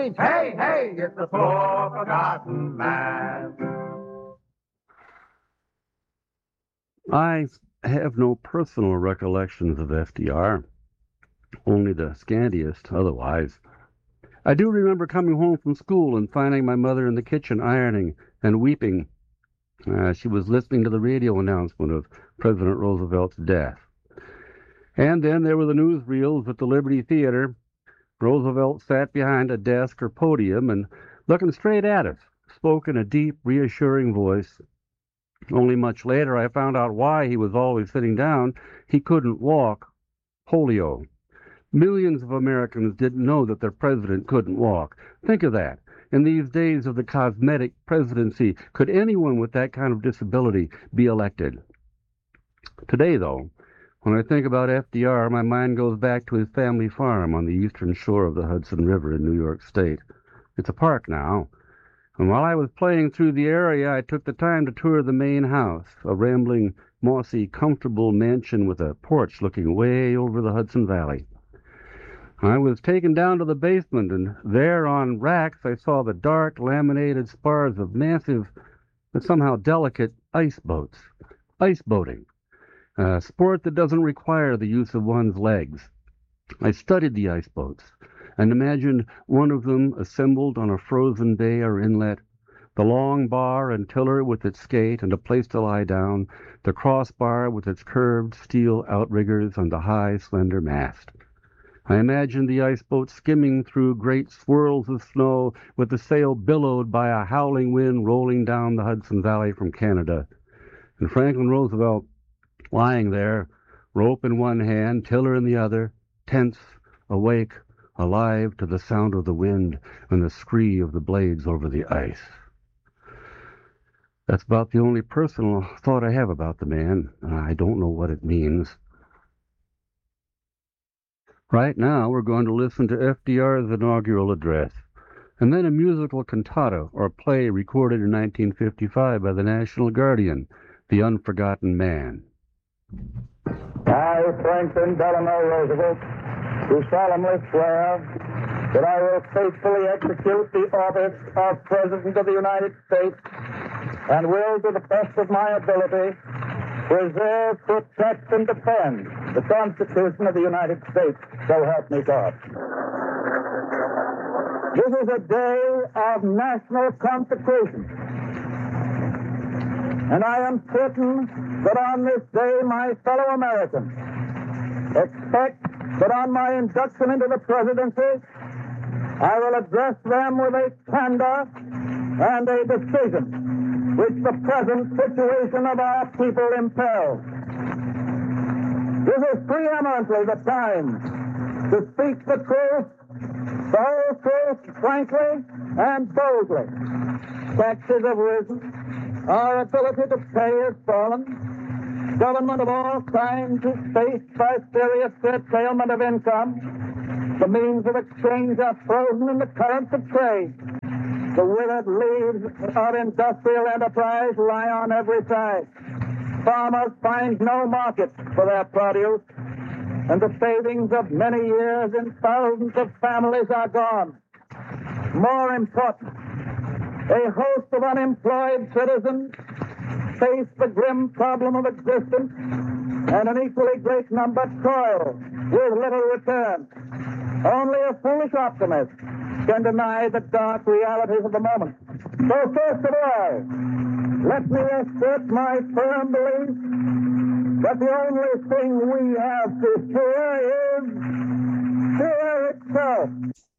change. Hey, hey, it's the poor forgotten man. I have no personal recollections of FDR, only the scantiest otherwise. I do remember coming home from school and finding my mother in the kitchen ironing and weeping. She was listening to the radio announcement of President Roosevelt's death. And then there were the newsreels at the Liberty Theater. Roosevelt sat behind a desk or podium and, looking straight at us, spoke in a deep, reassuring voice. Only much later I found out why he was always sitting down. He couldn't walk. Polio. Millions of Americans didn't know that their president couldn't walk. Think of that. In these days of the cosmetic presidency, could anyone with that kind of disability be elected? Today, though, when I think about FDR, my mind goes back to his family farm on the eastern shore of the Hudson River in New York State. It's a park now. And while I was playing through the area, I took the time to tour the main house, a rambling, mossy, comfortable mansion with a porch looking way over the Hudson Valley. I was taken down to the basement, and there on racks I saw the dark, laminated spars of massive, but somehow delicate ice boats. Ice boating, a sport that doesn't require the use of one's legs. I studied the ice boats and imagined one of them assembled on a frozen bay or inlet, the long bar and tiller with its skate and a place to lie down, the crossbar with its curved steel outriggers and the high, slender mast. I imagined the ice boat skimming through great swirls of snow with the sail billowed by a howling wind rolling down the Hudson Valley from Canada, and Franklin Roosevelt lying there, rope in one hand, tiller in the other, tense, awake, alive to the sound of the wind and the scree of the blades over the ice. That's about the only personal thought I have about the man. I don't know what it means. Right now, we're going to listen to FDR's inaugural address, and then a musical cantata or play recorded in 1955 by the National Guardian, The Unforgotten Man. I, Franklin Delano Roosevelt, do solemnly swear that I will faithfully execute the office of President of the United States and will, to the best of my ability, preserve, protect, and defend the Constitution of the United States. So help me God. This is a day of national consecration. And I am certain that on this day my fellow Americans expect that on my induction into the presidency, I will address them with a candor and a decision which the present situation of our people impels. This is preeminently the time to speak the truth, the whole truth, frankly and boldly. Taxes have risen. Our ability to pay has fallen. Government of all kinds is faced by serious curtailment of income. The means of exchange are frozen in the currents of trade. The withered leaves of industrial enterprise lie on every side. Farmers find no market for their produce, and the savings of many years in thousands of families are gone. More important, a host of unemployed citizens face the grim problem of existence, and an equally great number toil with little return. Only a foolish optimist can deny the dark realities of the moment. So first of all, let me assert my firm belief that the only thing we have to fear is fear itself.